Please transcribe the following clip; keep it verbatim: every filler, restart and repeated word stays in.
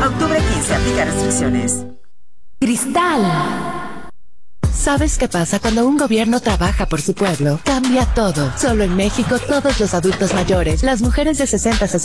octubre quince, aplica restricciones. Cristal. ¿Sabes qué pasa cuando un gobierno trabaja por su pueblo? Cambia todo. Solo en México, todos los adultos mayores, las mujeres de sesenta a sesenta